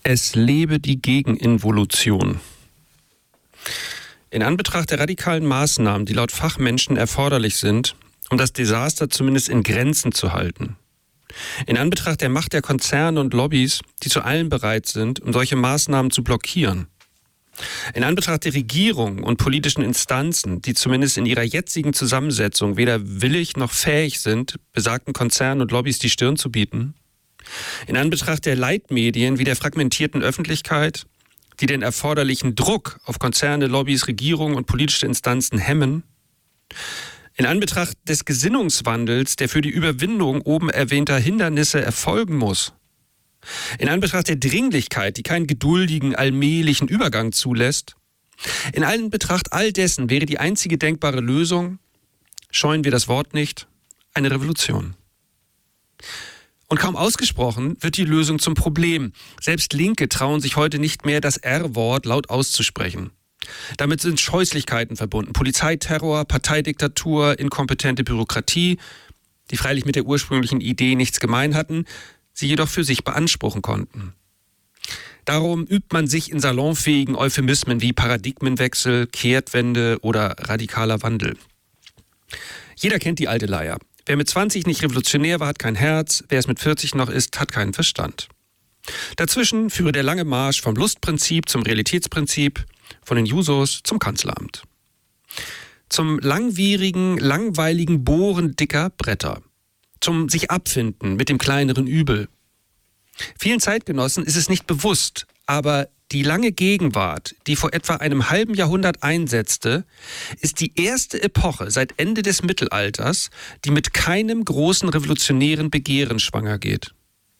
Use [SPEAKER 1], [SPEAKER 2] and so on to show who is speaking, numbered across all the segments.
[SPEAKER 1] Es lebe die Gegeninvolution. In Anbetracht der radikalen Maßnahmen, die laut Fachmenschen erforderlich sind, um das Desaster zumindest in Grenzen zu halten. In Anbetracht der Macht der Konzerne und Lobbys, die zu allem bereit sind, um solche Maßnahmen zu blockieren. In Anbetracht der Regierung und politischen Instanzen, die zumindest in ihrer jetzigen Zusammensetzung weder willig noch fähig sind, besagten Konzernen und Lobbys die Stirn zu bieten. In Anbetracht der Leitmedien wie der fragmentierten Öffentlichkeit, die den erforderlichen Druck auf Konzerne, Lobbys, Regierung und politische Instanzen hemmen. In Anbetracht des Gesinnungswandels, der für die Überwindung oben erwähnter Hindernisse erfolgen muss. In Anbetracht der Dringlichkeit, die keinen geduldigen, allmählichen Übergang zulässt. In Anbetracht all dessen wäre die einzige denkbare Lösung, scheuen wir das Wort nicht, eine Revolution. Und kaum ausgesprochen wird die Lösung zum Problem. Selbst Linke trauen sich heute nicht mehr, das R-Wort laut auszusprechen. Damit sind Scheußlichkeiten verbunden. Polizeiterror, Parteidiktatur, inkompetente Bürokratie, die freilich mit der ursprünglichen Idee nichts gemein hatten, sie jedoch für sich beanspruchen konnten. Darum übt man sich in salonfähigen Euphemismen wie Paradigmenwechsel, Kehrtwende oder radikaler Wandel. Jeder kennt die alte Leier. Wer mit 20 nicht revolutionär war, hat kein Herz. Wer es mit 40 noch ist, hat keinen Verstand. Dazwischen führe der lange Marsch vom Lustprinzip zum Realitätsprinzip, von den Jusos zum Kanzleramt. Zum langwierigen, langweiligen Bohren dicker Bretter. Zum sich abfinden mit dem kleineren Übel. Vielen Zeitgenossen ist es nicht bewusst, aber die lange Gegenwart, die vor etwa einem halben Jahrhundert einsetzte, ist die erste Epoche seit Ende des Mittelalters, die mit keinem großen revolutionären Begehren schwanger geht.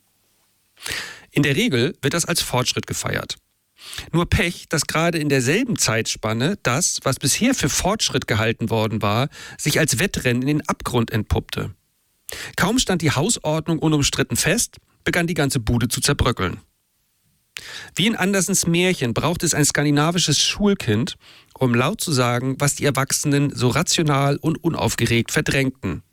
[SPEAKER 1] In der Regel wird das als Fortschritt gefeiert. Nur Pech, dass gerade in derselben Zeitspanne das, was bisher für Fortschritt gehalten worden war, sich als Wettrennen in den Abgrund entpuppte. Kaum stand die Hausordnung unumstritten fest, begann die ganze Bude zu zerbröckeln. Wie in Andersens Märchen braucht es ein skandinavisches Schulkind, um laut zu sagen, was die Erwachsenen so rational und unaufgeregt verdrängten.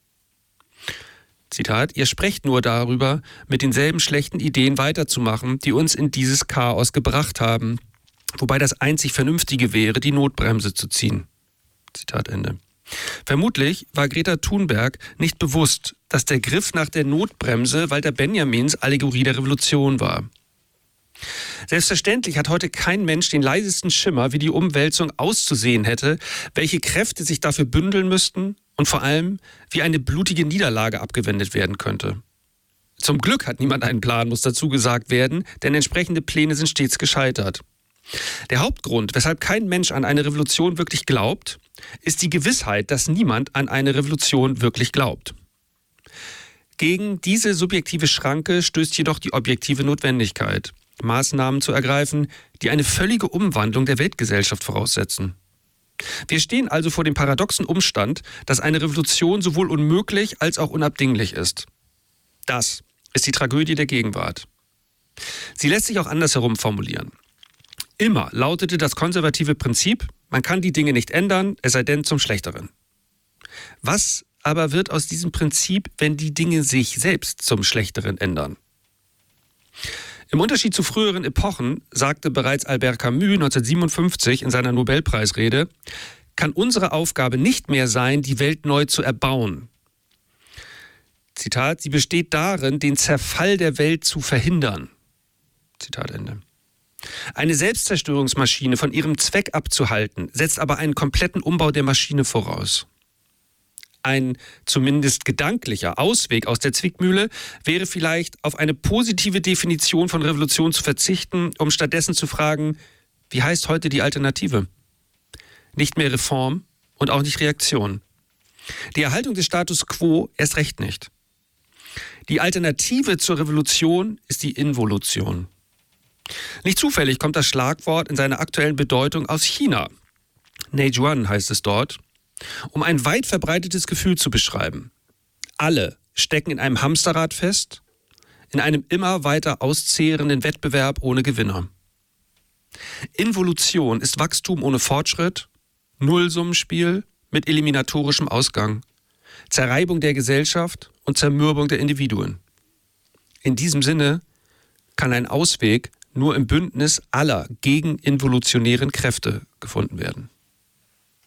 [SPEAKER 1] Zitat: Ihr sprecht nur darüber, mit denselben schlechten Ideen weiterzumachen, die uns in dieses Chaos gebracht haben, wobei das einzig Vernünftige wäre, die Notbremse zu ziehen. Zitat Ende. Vermutlich war Greta Thunberg nicht bewusst, dass der Griff nach der Notbremse Walter Benjamins Allegorie der Revolution war. Selbstverständlich hat heute kein Mensch den leisesten Schimmer, wie die Umwälzung auszusehen hätte, welche Kräfte sich dafür bündeln müssten und vor allem, wie eine blutige Niederlage abgewendet werden könnte. Zum Glück hat niemand einen Plan, muss dazu gesagt werden, denn entsprechende Pläne sind stets gescheitert. Der Hauptgrund, weshalb kein Mensch an eine Revolution wirklich glaubt, ist die Gewissheit, dass niemand an eine Revolution wirklich glaubt. Gegen diese subjektive Schranke stößt jedoch die objektive Notwendigkeit, Maßnahmen zu ergreifen, die eine völlige Umwandlung der Weltgesellschaft voraussetzen. Wir stehen also vor dem paradoxen Umstand, dass eine Revolution sowohl unmöglich als auch unabdinglich ist. Das ist die Tragödie der Gegenwart. Sie lässt sich auch andersherum formulieren. Immer lautete das konservative Prinzip, man kann die Dinge nicht ändern, es sei denn zum Schlechteren. Was aber wird aus diesem Prinzip, wenn die Dinge sich selbst zum Schlechteren ändern? Im Unterschied zu früheren Epochen, sagte bereits Albert Camus 1957 in seiner Nobelpreisrede, kann unsere Aufgabe nicht mehr sein, die Welt neu zu erbauen. Zitat: Sie besteht darin, den Zerfall der Welt zu verhindern. Zitat Ende. Eine Selbstzerstörungsmaschine von ihrem Zweck abzuhalten, setzt aber einen kompletten Umbau der Maschine voraus. Ein zumindest gedanklicher Ausweg aus der Zwickmühle wäre vielleicht, auf eine positive Definition von Revolution zu verzichten, um stattdessen zu fragen, wie heißt heute die Alternative? Nicht mehr Reform und auch nicht Reaktion. Die Erhaltung des Status quo erst recht nicht. Die Alternative zur Revolution ist die Involution. Nicht zufällig kommt das Schlagwort in seiner aktuellen Bedeutung aus China. Neijuan heißt es dort, um ein weit verbreitetes Gefühl zu beschreiben. Alle stecken in einem Hamsterrad fest, in einem immer weiter auszehrenden Wettbewerb ohne Gewinner. Involution ist Wachstum ohne Fortschritt, Nullsummenspiel mit eliminatorischem Ausgang, Zerreibung der Gesellschaft und Zermürbung der Individuen. In diesem Sinne kann ein Ausweg nur im Bündnis aller gegeninvolutionären Kräfte gefunden werden.